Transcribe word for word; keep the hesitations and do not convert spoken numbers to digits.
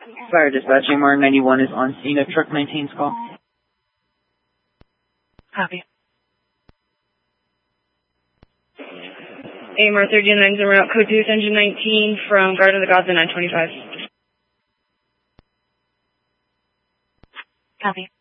Fire dispatch, A M R ninety-one is on scene of truck nineteen's call. Copy. A M R thirty-nine, zero out, code two, engine nineteen from Garden of the Gods and nine twenty-five. Copy.